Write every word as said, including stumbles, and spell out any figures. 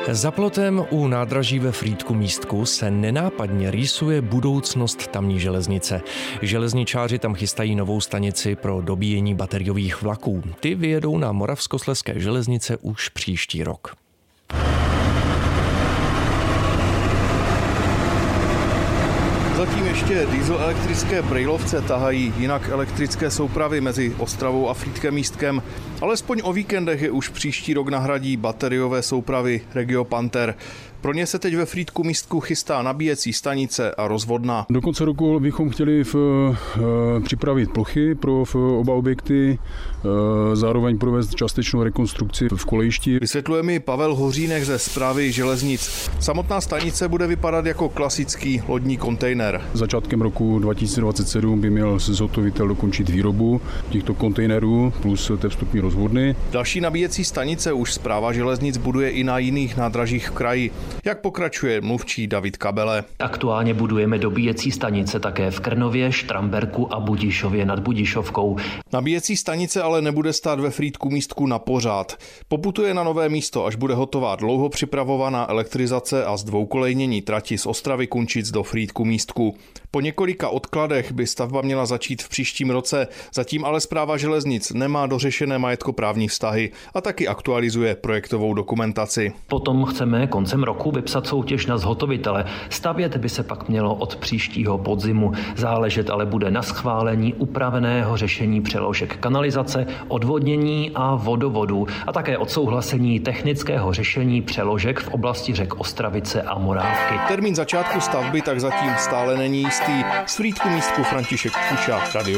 Za plotem u nádraží ve Frýdku-Místku se nenápadně rýsuje budoucnost tamní železnice. Železničáři tam chystají novou stanici pro dobíjení bateriových vlaků. Ty vyjedou na Moravskoslezské železnice už příští rok. Zatím ještě diesel-elektrické brejlovce tahají, jinak elektrické soupravy mezi Ostravou a Frýdkem-Místkem. Alespoň o víkendech je už příští rok nahradí bateriové soupravy Regio Panther. Pro ně se teď ve Frýdku-Místku chystá nabíjecí stanice a rozvodna. Do konce roku bychom chtěli v, e, připravit plochy pro v, oba objekty, e, zároveň provést částečnou rekonstrukci v kolejišti. Vysvětluje mi Pavel Hořínek ze Správy železnic. Samotná stanice bude vypadat jako klasický lodní kontejner. Začátkem roku dva tisíce dvacet sedm by měl zhotovitel dokončit výrobu těchto kontejnerů plus té vstupní rozvodny. Další nabíjecí stanice už Správa železnic buduje i na jiných nádražích v kraji. Jak pokračuje mluvčí David Kabele? Aktuálně budujeme dobíjecí stanice také v Krnově, Štramberku a Budišově nad Budišovkou. Nabíjecí stanice ale nebude stát ve Frýdku-Místku na pořád. Poputuje na nové místo, až bude hotová dlouho připravovaná elektrizace a zdvoukolejnění trati z Ostravy Kunčic do Frýdku-Místku. Po několika odkladech by stavba měla začít v příštím roce, zatím ale Správa železnic nemá dořešené majetkoprávní vztahy a taky aktualizuje projektovou dokumentaci. Potom chceme koncem roku vypsat soutěž na zhotovitele. Stavět by se pak mělo od příštího podzimu. Záležet ale bude na schválení upraveného řešení přeložek kanalizace, odvodnění a vodovodu a také odsouhlasení technického řešení přeložek v oblasti řek Ostravice a Morávky. Termín začátku stavby tak zatím stále není jistý. Z Frýdku-Místku František Tkuča, Radio